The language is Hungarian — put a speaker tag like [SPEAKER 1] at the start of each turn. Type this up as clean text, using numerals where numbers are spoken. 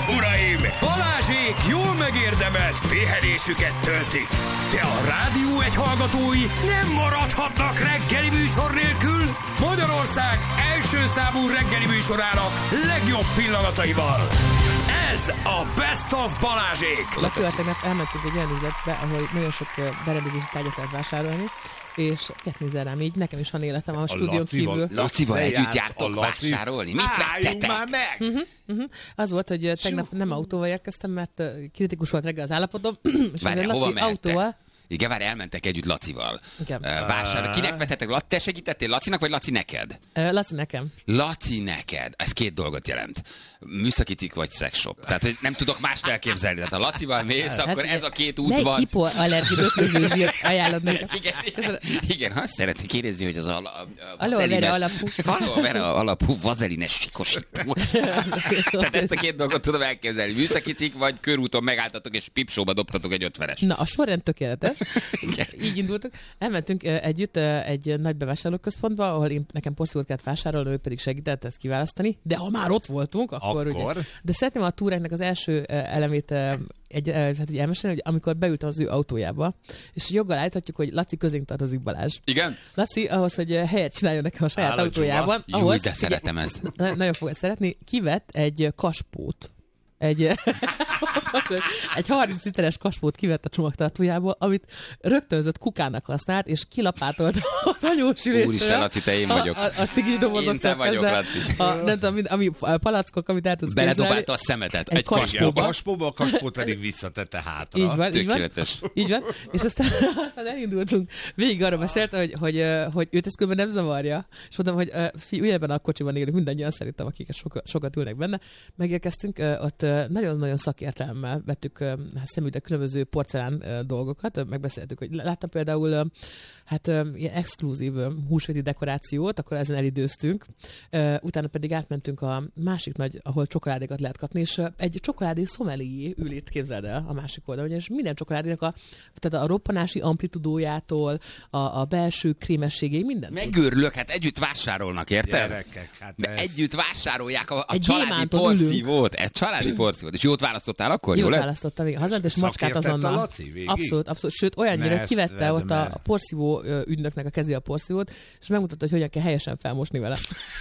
[SPEAKER 1] uraim! Balázsék jól megérdemelt pihenésüket töltik. De a Rádió egy hallgatói nem maradhatnak reggeli műsor nélkül. Magyarország első számú reggeli műsorának legjobb pillanataival. Ez a Best of Balázsék!
[SPEAKER 2] Lacival tegnap elmentünk egy olyan üzletbe, ahol nagyon sok berendezési tárgyat lehet vásárolni, és nézzel rám, így nekem is van életem a stúdión kívül.
[SPEAKER 3] Lacival együtt jártok vásárolni? Mit vettetek?
[SPEAKER 4] Már meg!
[SPEAKER 2] Az volt, hogy tegnap nem autóval érkeztem, mert kritikus volt reggel az állapotom. És
[SPEAKER 3] Várjál,
[SPEAKER 2] Laci
[SPEAKER 3] hova mentek?
[SPEAKER 2] autóval.
[SPEAKER 3] Igen, várj, elmentek együtt Lacival.
[SPEAKER 2] Igen.
[SPEAKER 3] Vásárolni. Kinek vetettek? Te segítettél Lacinak, vagy Laci neked?
[SPEAKER 2] Laci nekem.
[SPEAKER 3] Laci neked. Ez két dolgot jelent. Műszaki cikk vagy szexshop. Tehát, hogy nem tudok mást elképzelni. Tehát ha Lacival mész, akkor ez a két út van.
[SPEAKER 2] Hipoallergén ötvöző zsírt ajánlod nekem.
[SPEAKER 3] Igen, ha azt szeretnék kérdezni, hogy az
[SPEAKER 2] Aloe vera
[SPEAKER 3] alapú vazelines sikosító. Tehát ezt a két dolgot tudom elképzelni. Műszaki cikk, vagy körúton megálltatok, és pipsóba dobtatok egy 50-es.
[SPEAKER 2] Na, a sorrend tökéletes. Így indultunk. Elmentünk együtt egy nagy bevásárlóközpontba, ahol nekem porszívót kellett vásárolni, ő pedig segített ezt kiválasztani. De ha már ott voltunk, akkor? Ugye. De szeretném a túránknak az első elemét hát így elmesélni, hogy amikor beültem az ő autójába, és joggal állíthatjuk, hogy Laci közénk tartozik, Balázs.
[SPEAKER 3] Igen?
[SPEAKER 2] Laci ahhoz, hogy helyet csináljon nekem a saját autójában.
[SPEAKER 3] Jó, de szeretem ezt.
[SPEAKER 2] Nagyon fogod szeretni. Kivett egy kaspót. Egy 30 literes kaspót kivett a csomagtartójából, amit rögtönzött kukának használt, és kilapátolt az anyósülésről.
[SPEAKER 3] Úristen, Laci, te én vagyok.
[SPEAKER 2] A cigis dobozoktól
[SPEAKER 3] én te vagyok, Laci.
[SPEAKER 2] Nem tudom, ami palackok, amit el tudsz képzelni.
[SPEAKER 3] Beledobálta a szemetet egy
[SPEAKER 4] kaspóba, a kaspót pedig visszatette hátra.
[SPEAKER 2] Így van,
[SPEAKER 3] tökéletes.
[SPEAKER 2] Így van. És aztán elindultunk. Végig arra beszélt, hogy őt ez különben nem zavarja. És mondom, hogy fiú, ebben a kocsiban élünk, mindannyian szerintem, akik sokat ülnek benne. Megérkeztünk, ott nagyon-nagyon szakértelemmel vettük szemügyre különböző porcelán dolgokat. Megbeszéltük, hogy láttam például ilyen exkluzív húsvéti dekorációt, akkor ezen elidőztünk. Utána pedig átmentünk a másik nagy, ahol csokoládékat lehet kapni, és egy csokoládé szomelié ül itt, képzeld el, a másik oldalon, és minden csokoládénak tehát a roppanási amplitudójától, a belső krémességéig, mindent.
[SPEAKER 3] Megőrülök, hát együtt vásárolnak, érted?
[SPEAKER 4] Gyerekek, hát
[SPEAKER 3] együtt vásárolják a családi porszívót. Egy családi porszívót. És jót választottál akkor, jól?
[SPEAKER 2] Jót választottam, végig. Hazament, és macskát azonnal. Abszolút. Sőt, olyannyira kivette ott a porszívó ügynöknek a kezé a porszívót, és megmutatta, hogy hogyan kell helyesen felmosni vele.